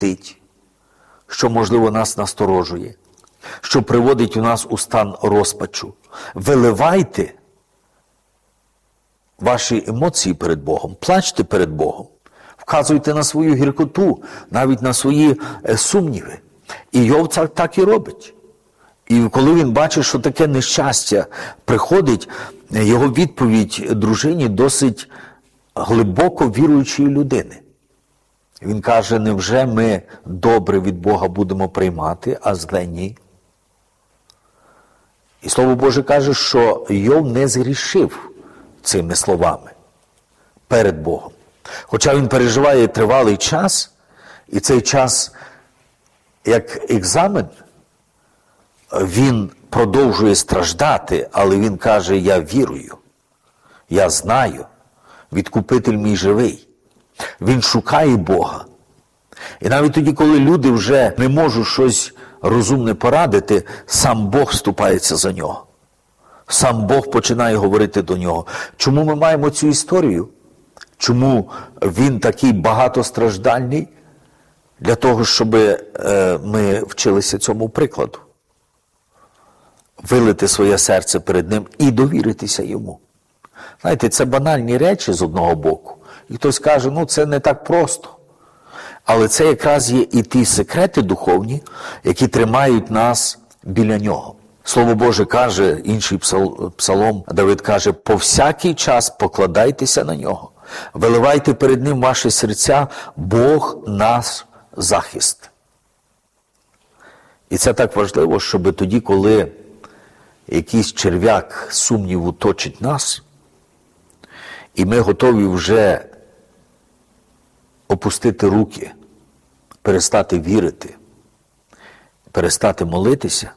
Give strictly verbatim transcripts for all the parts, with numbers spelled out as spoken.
тить, що, можливо, нас насторожує, що приводить у нас у стан розпачу. Виливайте ваші емоції перед Богом, плачте перед Богом, вказуйте на свою гіркоту, навіть на свої сумніви. І Йов так і робить. І коли він бачить, що таке нещастя приходить, його відповідь дружині досить глибоко віруючої людини. Він каже, невже ми добре від Бога будемо приймати, а зле ні? І Слово Боже каже, що Йов не згрішив цими словами перед Богом. Хоча він переживає тривалий час, і цей час, як екзамен, він продовжує страждати, але він каже, я вірую, я знаю, відкупитель мій живий. Він шукає Бога. І навіть тоді, коли люди вже не можуть щось розумне порадити, сам Бог вступається за нього. Сам Бог починає говорити до нього. Чому ми маємо цю історію? Чому він такий багатостраждальний? Для того, щоб ми вчилися цьому прикладу. Вилити своє серце перед ним і довіритися йому. Знаєте, це банальні речі з одного боку. І хтось каже, ну це не так просто. Але це якраз є і ті секрети духовні, які тримають нас біля нього. Слово Боже каже, інший псалом, Давид каже, по всякий час покладайтеся на нього. Виливайте перед ним ваші серця, Бог наш захист. І це так важливо, щоб тоді, коли якийсь черв'як сумніву точить нас, і ми готові вже опустити руки, перестати вірити, перестати молитися,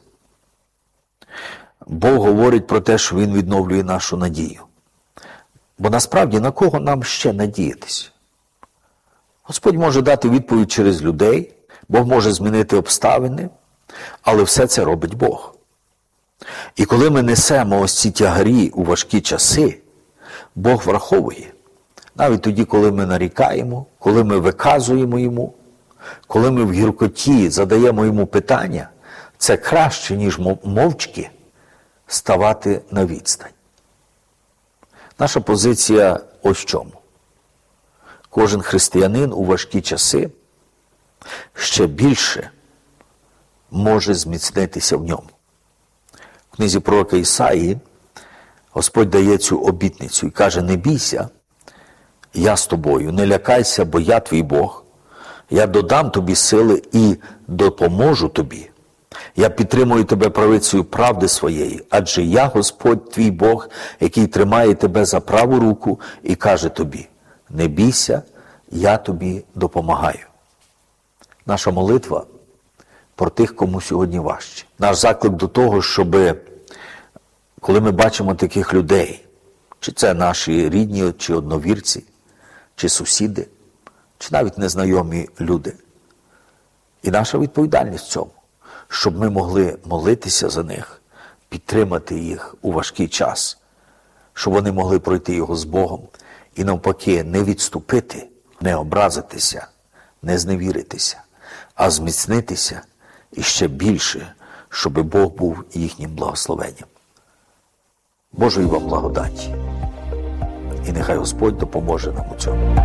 Бог говорить про те, що Він відновлює нашу надію. Бо насправді на кого нам ще надіятися? Господь може дати відповідь через людей, Бог може змінити обставини, але все це робить Бог. І коли ми несемо ось ці тягарі у важкі часи, Бог враховує. Навіть тоді, коли ми нарікаємо, коли ми виказуємо Йому, коли ми в гіркоті задаємо Йому питання, це краще, ніж мовчки ставати на відстань. Наша позиція ось в чому. Кожен християнин у важкі часи ще більше може зміцнитися в ньому. В книзі пророка Ісаї Господь дає цю обітницю і каже, не бійся, я з тобою, не лякайся, бо я твій Бог. Я додам тобі сили і допоможу тобі. Я підтримую тебе правицею правди своєї, адже я Господь твій Бог, який тримає тебе за праву руку і каже тобі, не бійся, я тобі допомагаю. Наша молитва про тих, кому сьогодні важче. Наш заклик до того, щоб, коли ми бачимо таких людей, чи це наші рідні, чи одновірці, чи сусіди, чи навіть незнайомі люди. І наша відповідальність в цьому, щоб ми могли молитися за них, підтримати їх у важкий час, щоб вони могли пройти його з Богом і навпаки не відступити, не образитися, не зневіритися, а зміцнитися і ще більше, щоб Бог був їхнім благословенням. Божої вам благодаті. І нехай Господь допоможе нам у цьому.